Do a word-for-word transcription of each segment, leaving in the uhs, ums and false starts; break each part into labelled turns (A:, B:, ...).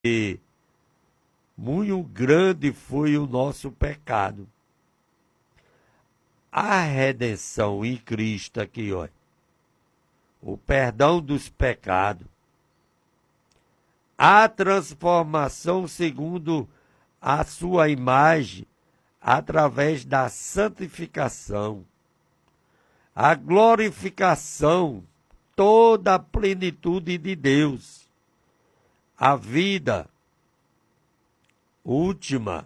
A: E muito grande foi o nosso pecado. A redenção em Cristo aqui, ó, o perdão dos pecados, a transformação segundo a sua imagem, através da santificação, a glorificação, toda a plenitude de Deus, a vida última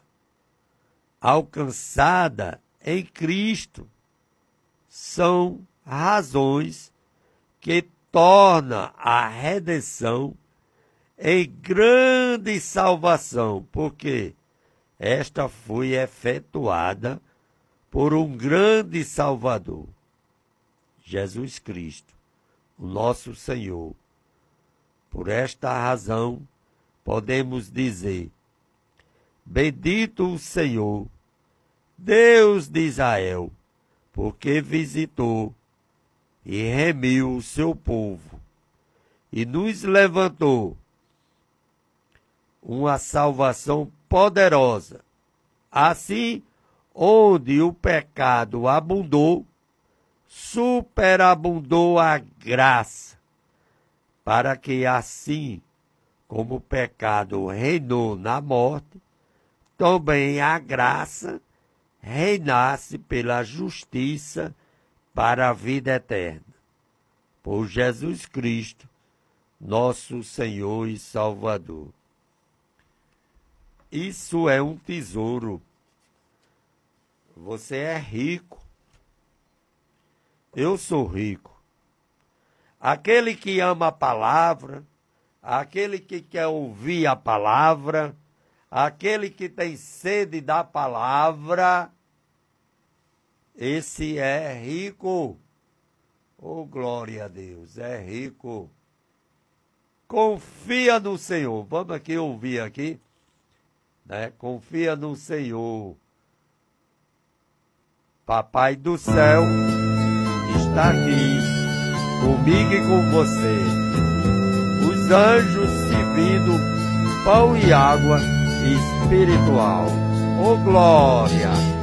A: alcançada em Cristo, são razões que tornam a redenção em grande salvação, porque esta foi efetuada por um grande Salvador, Jesus Cristo, o nosso Senhor. Por esta razão, podemos dizer: bendito o Senhor, Deus de Israel, porque visitou e remiu o seu povo e nos levantou uma salvação poderosa. Assim, onde o pecado abundou, superabundou a graça, para que assim como o pecado reinou na morte, também a graça reinasse pela justiça para a vida eterna. Por Jesus Cristo, nosso Senhor e Salvador. Isso é um tesouro. Você é rico. Eu sou rico. Aquele que ama a palavra, aquele que quer ouvir a palavra, aquele que tem sede da palavra, esse é rico. Oh, glória a Deus, é rico. Confia no Senhor. Vamos aqui ouvir aqui, né? Confia no Senhor. Papai do céu está aqui comigo e com você. Os anjos servindo pão e água espiritual. Oh, glória!